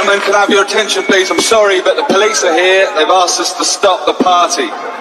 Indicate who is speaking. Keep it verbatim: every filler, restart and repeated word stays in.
Speaker 1: gentlemen, can I have your attention please? I'm sorry, but the police are here. They've asked us to stop the party.